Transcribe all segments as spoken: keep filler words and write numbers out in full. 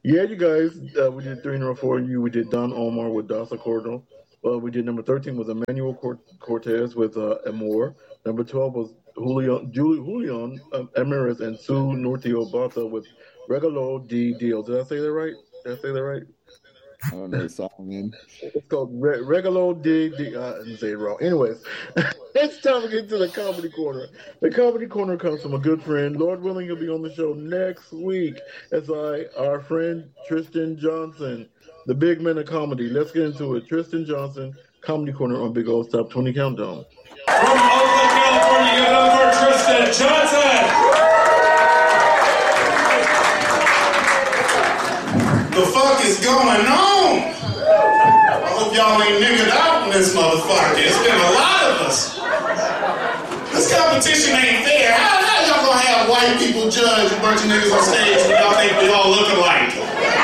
Yeah, you guys, uh, we did three number four. You we did Don Omar with Dasa Cordon. Uh, we did number thirteen was Emmanuel Cort- Cortez with uh, Amor. Number twelve was Julian Julie Julian um, Emiris and Sue Nortio Bata with Regalo D Deal. Did I say that right? Did I say that right? I don't know the song, man. It's called Re- Regalo D D. Uh, I didn't say it wrong. Anyways, it's time to get to the comedy corner. The comedy corner comes from a good friend. Lord willing, he'll be on the show next week. As I, our friend Tristan Johnson, the big man of comedy. Let's get into it. Tristan Johnson, comedy corner on Big Old Top twenty Countdown. From Oakland, California, give it up for Tristan Johnson. The fuck is going on? I hope y'all ain't niggered out in this motherfucker. It's been a lot of us. This competition ain't fair. How, how y'all gonna have white people judge a bunch of niggas on stage when y'all think we all look alike?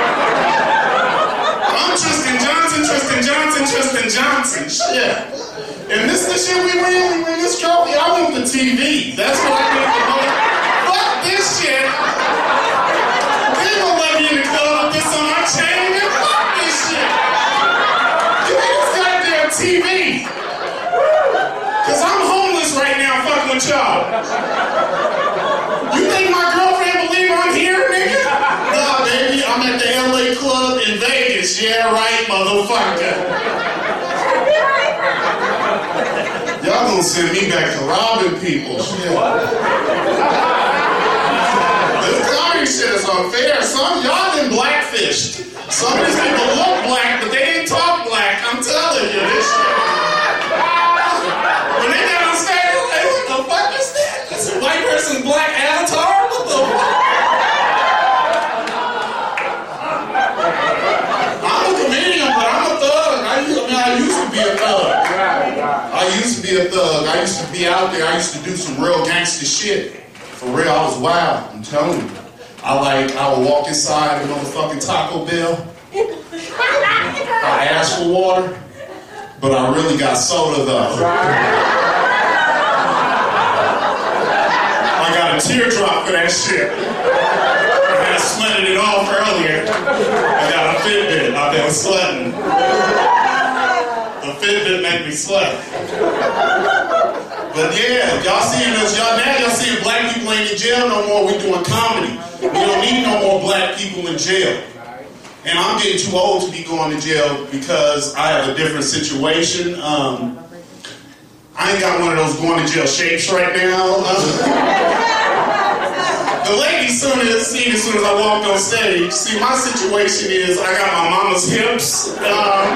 I'm Tristan Johnson, Tristan Johnson, Tristan Johnson. Shit. And this the shit we win, we win this trophy. I want the T V. That's what I need to know. Fuck this shit. They ain't gonna let me in the club with this on my chain, man. Fuck this shit. Give me this goddamn T V. Cause I'm homeless right now fucking with y'all. You think my girlfriend believe I'm here, nigga? Nah, baby, I'm at the L A club in Vegas. Yeah, right, motherfucker. Y'all gonna send me back to robbing people. Shit. This comedy shit is unfair. Some y'all been blackfished. Some of these people look black, but they ain't talk black. I'm telling you this shit. When they got on stage, I'm like, what the fuck is that? That's a white person's black avatar? What the fuck? I'm a comedian, but I'm a thug. I used, I mean, I used to be a thug. I used to be a thug. I used to be out there. I used to do some real gangster shit. For real, I was wild. I'm telling you. I like, I would walk inside a motherfucking Taco Bell. I asked for water, but I really got soda though. I got a teardrop for that shit. I had sweated it off earlier. I got a Fitbit. I've been sweating. The Fitbit make me sweat. But yeah, y'all seeing us, y'all now y'all seeing black people ain't in jail no more. We doing comedy. We don't need no more black people in jail. And I'm getting too old to be going to jail because I have a different situation. Um, I ain't got one of those going to jail shapes right now. The lady soon as seen as soon as I walked on stage. See, my situation is I got my mama's hips. Um,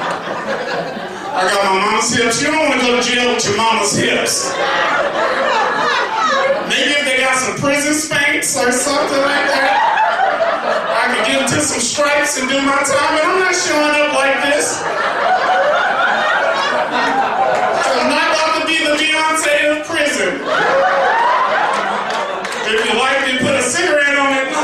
I got my mama's hips. You don't want to go to jail with your mama's hips. Maybe if they got some prison spanks or something like that, I could get into some stripes and do my time, and I'm not showing up like this. I'm not about to be the Beyonce of prison. If you like me, put a cigarette on it.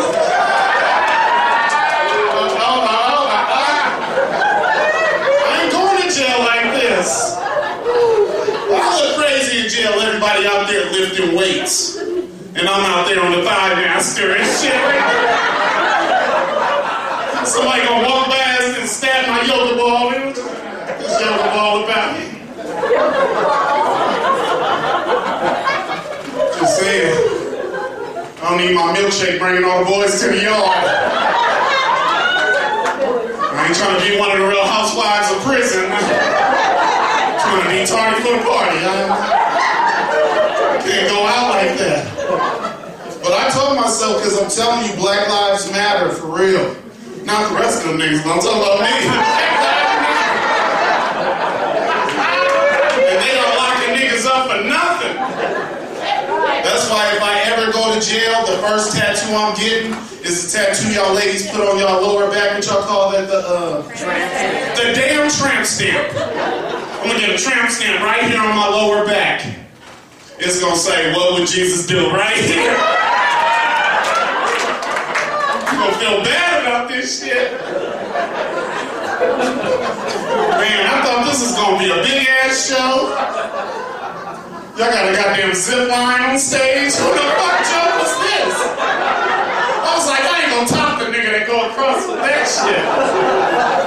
I ain't going to jail like this. I look crazy in jail, everybody out there lifting weights. And I'm out there on the thigh master and shit. Somebody gonna walk past and stab my yoga ball. This yoga ball about me. Just saying. I don't need my milkshake bringing all the boys to the yard. I ain't trying to be one of the real housewives of prison. I'm trying to be tardy for the party. I can't go out like that. But I told myself, because I'm telling you, Black Lives Matter for real. Not the rest of them niggas, but I'm talking about me. And they don't lock the niggas up for nothing. That's why if I ever go to jail, the first tattoo I'm getting is the tattoo y'all ladies put on y'all lower back, what y'all call that, the, uh... the damn tramp stamp. I'm gonna get a tramp stamp right here on my lower back. It's gonna say, what would Jesus do, right here? You gonna feel bad about this shit. Man, I thought this was gonna be a big ass show. Y'all got a goddamn zip line on stage. Who the fuck joke was this? I was like, I ain't gonna top the nigga that go across with that shit.